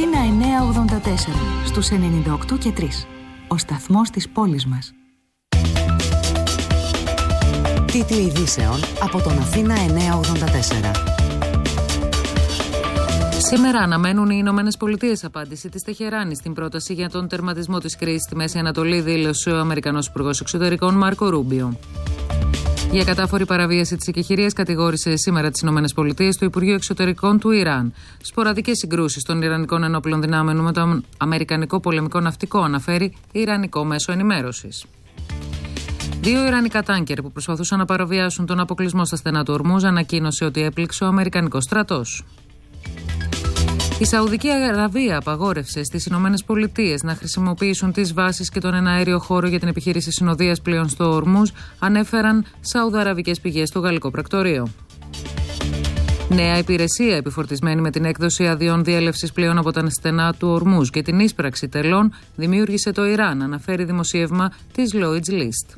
Αθήνα 984 στους 98 και 3. Ο σταθμός της πόλης μας. Τίτλοι ειδήσεων από τον Αθήνα 984. Σήμερα αναμένουν οι Ηνωμένες Πολιτείες απάντηση της Τεχεράνης στην πρόταση για τον τερματισμό της κρίσης στη Μέση Ανατολή, δήλωσε ο Αμερικανός Υπουργός Εξωτερικών Μάρκο Ρούμπιο. Για κατάφορη παραβίαση της εκεχηρίας κατηγόρησε σήμερα τις Ηνωμένες Πολιτείες το Υπουργείο Εξωτερικών του Ιράν. Σποραδικές συγκρούσεις των Ιρανικών ενόπλων δυνάμεων με το Αμερικανικό πολεμικό ναυτικό, αναφέρει Ιρανικό μέσο ενημέρωσης. 2 Ιρανικά τάνκερ που προσπαθούσαν να παραβιάσουν τον αποκλεισμό στα στενά του Ορμούζ ανακοίνωσε ότι έπληξε ο Αμερικανικός στρατός. Η Σαουδική Αραβία απαγόρευσε στις Ηνωμένες Πολιτείες να χρησιμοποιήσουν τις βάσεις και τον εναέριο χώρο για την επιχείρηση συνοδείας πλοίων στο Ορμούζ, ανέφεραν σαουδαραβικές πηγές στο γαλλικό πρακτορείο. Νέα υπηρεσία επιφορτισμένη με την έκδοση αδειών διέλευσης πλοίων από τα στενά του Ορμούζ και την ίσπραξη τελών δημιούργησε το Ιράν, αναφέρει δημοσίευμα της Lloyd's List.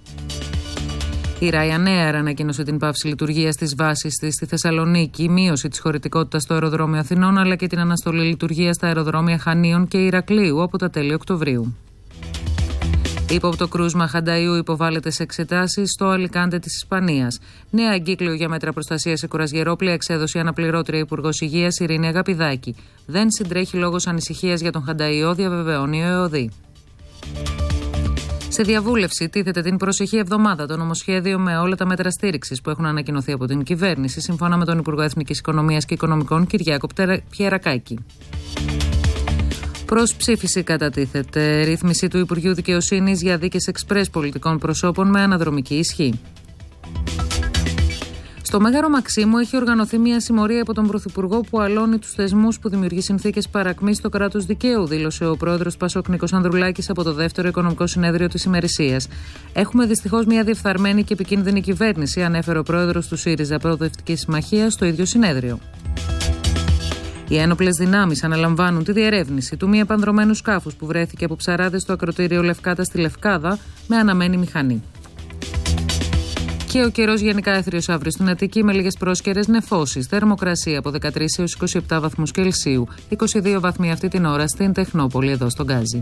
Η Ryanair ανακοίνωσε την πάυση λειτουργίας της βάσης της στη Θεσσαλονίκη, μείωση της χωρητικότητας στο αεροδρόμιο Αθηνών, αλλά και την αναστολή λειτουργίας στα αεροδρόμια Χανίων και Ηρακλείου από τα τέλη Οκτωβρίου. Ύποπτο κρούσμα Χανταϊού υποβάλλεται σε εξετάσεις στο Αλικάντε της Ισπανίας. Νέα εγκύκλιο για μέτρα προστασίας σε κουρασγερόπλια εξέδωσε η αναπληρώτρια Υπουργός Υγείας Ειρήνη Αγαπηδάκη. Δεν συντρέχει λόγος ανησυχίας για τον Χανταϊό, διαβεβαιώνει ο ΕΟΔΗ. Σε διαβούλευση τίθεται την προσεχή εβδομάδα το νομοσχέδιο με όλα τα μέτρα στήριξης που έχουν ανακοινωθεί από την κυβέρνηση, σύμφωνα με τον Υπουργό Εθνικής Οικονομίας και Οικονομικών Κυριάκο Πιερακάκη. Προς ψήφιση κατατίθεται ρύθμιση του Υπουργείου Δικαιοσύνης για δίκες εξπρές πολιτικών προσώπων με αναδρομική ισχύ. Στο Μέγαρο Μαξίμου έχει οργανωθεί μια συμμορία από τον Πρωθυπουργό που αλώνει τους θεσμούς που δημιουργεί συνθήκες παρακμής στο κράτος δικαίου, δήλωσε ο πρόεδρος Πασόκ Νίκος Ανδρουλάκης από το δεύτερο Οικονομικό Συνέδριο της ημερησίας. Έχουμε δυστυχώς μια διεφθαρμένη και επικίνδυνη κυβέρνηση, ανέφερε ο πρόεδρος του ΣΥΡΙΖΑ Προοδευτικής Συμμαχίας στο ίδιο συνέδριο. Οι ένοπλες δυνάμεις αναλαμβάνουν τη διερεύνηση του μη επανδρωμένου σκάφους που βρέθηκε από ψαράδες στο ακρωτήριο Λευκάτα στη Λευκάδα με αναμένη μηχανή. Και ο καιρός γενικά έθριος αύριο στην Αττική με λίγες πρόσκαιρες νεφώσεις. Θερμοκρασία από 13 έως 27 βαθμούς Κελσίου. 22 βαθμοί αυτή την ώρα στην Τεχνόπολη, εδώ στον Γκάζι.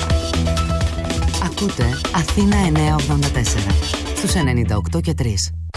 Ακούτε Αθήνα 984 στους 98 και 3.